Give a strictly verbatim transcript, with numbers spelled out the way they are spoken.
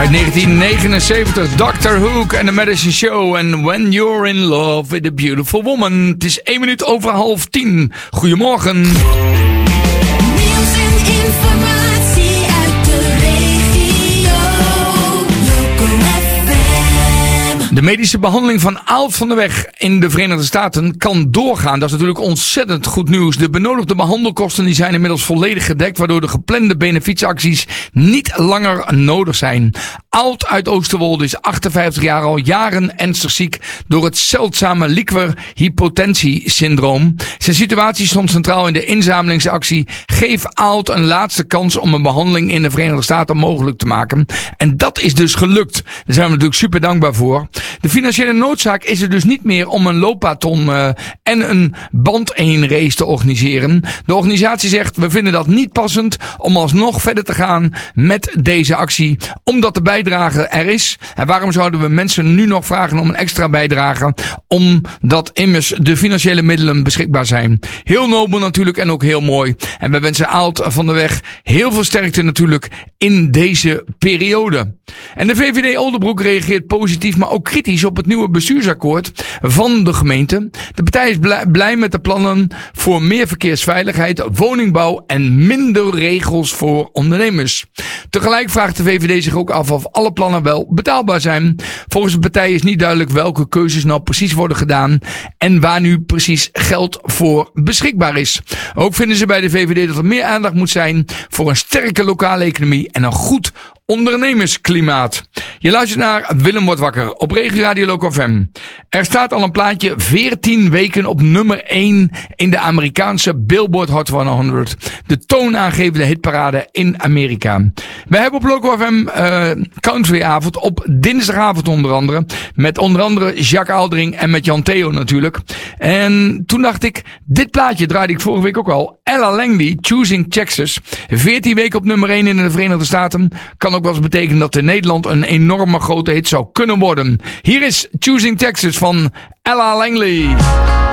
Uit negentien negenenzeventig, doctor Hook en The Medicine Show en When You're in Love with a Beautiful Woman. Het is één minuut over half tien. Goedemorgen. Nieuws en informatie uit de regio. Local F M. De medische behandeling van Aalt van der Weg in de Verenigde Staten kan doorgaan. Dat is natuurlijk ontzettend goed nieuws. De benodigde behandelkosten die zijn inmiddels volledig gedekt, waardoor de geplande benefietsacties niet langer nodig zijn. Aalt uit Oosterwolde is achtenvijftig jaar, al jaren ernstig ziek door het zeldzame liquor-hypotensie-syndroom. Zijn situatie stond centraal in de inzamelingsactie Geef Aalt een laatste kans om een behandeling in de Verenigde Staten mogelijk te maken. En dat is dus gelukt. Daar zijn we natuurlijk super dankbaar voor. De financiële noodzaak is er dus niet meer om een looppaton uh, en een bandeenrace te organiseren. De organisatie zegt, we vinden dat niet passend om alsnog verder te gaan met deze actie, omdat de bijdrage er is. En waarom zouden we mensen nu nog vragen om een extra bijdrage, omdat immers de financiële middelen beschikbaar zijn. Heel nobel natuurlijk en ook heel mooi. En we wensen Aalt van der Weg heel veel sterkte natuurlijk in deze periode. En de V V D Oldenbroek reageert positief, maar ook kritisch op het nieuwe bestuursakkoord van de gemeente. De partij is blij, blij met de plannen voor meer verkeersveiligheid, woningbouw en minder regels voor ondernemers. Tegelijk vraagt de V V D zich ook af of alle plannen wel betaalbaar zijn. Volgens de partij is niet duidelijk welke keuzes nou precies worden gedaan en waar nu precies geld voor beschikbaar is. Ook vinden ze bij de V V D dat er meer aandacht moet zijn voor een sterke lokale economie en een goed ondernemersklimaat. Je luistert naar Willem wordt wakker op Regio Radio Local F M. Er staat al een plaatje veertien weken op nummer één in de Amerikaanse Billboard Hot honderd. De toonaangevende hitparade in Amerika. We hebben op Local F M uh, countryavond op dinsdagavond onder andere. Met onder andere Jacques Aldering en met Jan Theo natuurlijk. En toen dacht ik, dit plaatje draaide ik vorige week ook al. Ella Langley, Choosing Texas. veertien weken op nummer één in de Verenigde Staten. Kan ook wel eens betekenen dat in Nederland een enorme grote hit zou kunnen worden. Hier is Choosing Texas van Ella Langley.